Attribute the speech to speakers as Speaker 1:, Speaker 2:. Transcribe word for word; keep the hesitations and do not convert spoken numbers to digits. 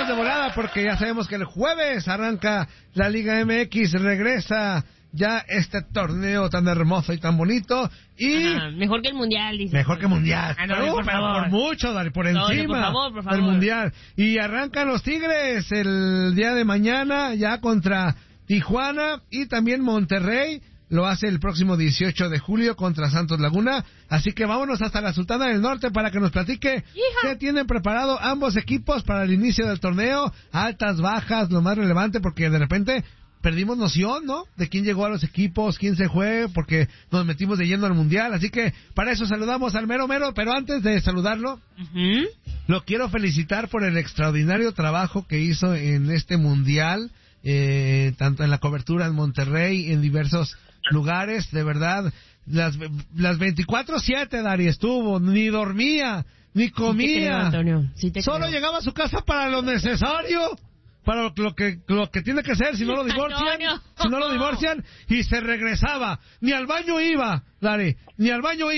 Speaker 1: de volada porque ya sabemos que el jueves arranca la Liga M X, regresa ya este torneo tan hermoso y tan bonito y
Speaker 2: Ajá, mejor que el mundial, dice.
Speaker 1: mejor que mundial,
Speaker 2: ah, no,
Speaker 1: pero,
Speaker 2: por,
Speaker 1: pero
Speaker 2: favor.
Speaker 1: por mucho, Dari, por
Speaker 2: no,
Speaker 1: encima
Speaker 2: por favor, por favor.
Speaker 1: del mundial. Y arrancan los Tigres el día de mañana ya contra Tijuana y también Monterrey. Lo hace el próximo dieciocho de julio contra Santos Laguna. Así que vámonos hasta la Sultana del Norte para que nos platique
Speaker 2: Hija.
Speaker 1: qué tienen preparado ambos equipos para el inicio del torneo. Altas, bajas, lo más relevante, porque de repente perdimos noción, ¿no? De quién llegó a los equipos, quién se fue, porque nos metimos de lleno al Mundial. Así que para eso saludamos al mero mero. Pero antes de saludarlo,
Speaker 2: Uh-huh.
Speaker 1: lo quiero felicitar por el extraordinario trabajo que hizo en este Mundial. Eh, tanto en la cobertura en Monterrey, en diversos lugares, de verdad, las las veinticuatro siete Dari estuvo, ni dormía, ni comía,
Speaker 2: Sí te creo, Antonio. Sí te
Speaker 1: solo
Speaker 2: creo.
Speaker 1: llegaba a su casa para lo necesario, para lo, lo que lo que tiene que ser, si no lo divorcian,
Speaker 2: Antonio.
Speaker 1: si no lo divorcian, y se regresaba, ni al baño iba, Dari, ni al baño iba.